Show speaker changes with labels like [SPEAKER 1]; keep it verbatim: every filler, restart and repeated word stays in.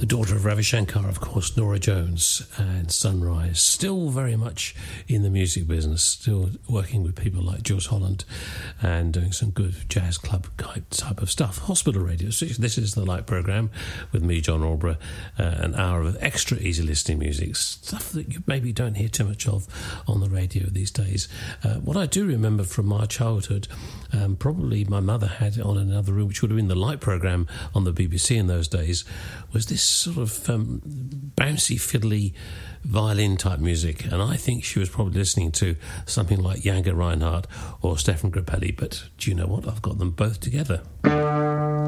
[SPEAKER 1] The daughter of Ravi Shankar, of course, Nora Jones, and Sunrise. Still very much in the music business, still working with people like Jules Holland and doing some good jazz club type of stuff. Hospital Radio. This is the Light programme with me, John Alborough, uh, an hour of extra easy listening music, stuff that you maybe don't hear too much of on the radio these days. Uh, what I do remember from my childhood, um, probably my mother had on another room, which would have been the Light programme on the B B C in those days, was this sort of um, bouncy, fiddly violin type music, and I think she was probably listening to something like Django Reinhardt or Stefan Grappelli, but do you know what? I've got them both together.